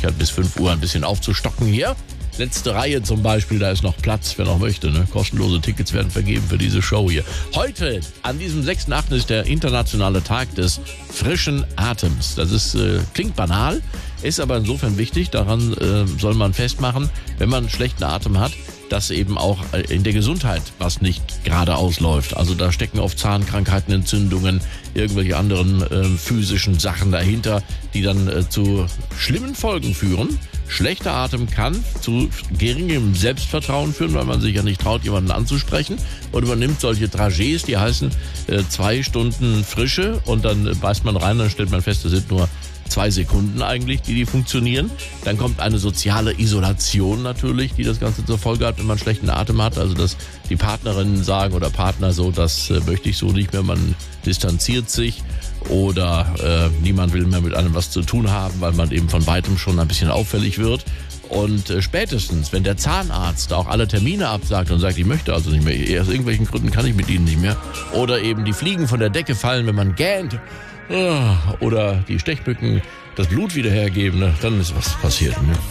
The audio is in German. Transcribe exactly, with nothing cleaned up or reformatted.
Möglichkeit, bis fünf Uhr ein bisschen aufzustocken hier. Letzte Reihe zum Beispiel, da ist noch Platz, wer noch möchte. Ne? Kostenlose Tickets werden vergeben für diese Show hier. Heute, an diesem sechsten achten ist der internationale Tag des frischen Atems. Das ist, äh, klingt banal, ist aber insofern wichtig. Daran äh, soll man festmachen, wenn man einen schlechten Atem hat, dass eben auch in der Gesundheit was nicht gerade ausläuft. Also da stecken oft Zahnkrankheiten, Entzündungen, irgendwelche anderen äh, physischen Sachen dahinter, die dann äh, zu schlimmen Folgen führen. Schlechter Atem kann zu geringem Selbstvertrauen führen, weil man sich ja nicht traut, jemanden anzusprechen, und übernimmt solche Trajets, die heißen äh, zwei Stunden Frische, und dann äh, beißt man rein, dann stellt man fest, das sind nur zwei Sekunden eigentlich, die die funktionieren. Dann kommt eine soziale Isolation natürlich, die das Ganze zur Folge hat, wenn man schlechten Atem hat. Also dass die Partnerinnen sagen oder Partner so, das äh, möchte ich so nicht mehr, man distanziert sich oder äh, niemand will mehr mit einem was zu tun haben, weil man eben von weitem schon ein bisschen auffällig wird. Und äh, spätestens, wenn der Zahnarzt auch alle Termine absagt und sagt, ich möchte also nicht mehr, aus irgendwelchen Gründen kann ich mit Ihnen nicht mehr, oder eben die Fliegen von der Decke fallen, wenn man gähnt, oder die Stechmücken das Blut wieder hergeben, dann ist was passiert. Ne?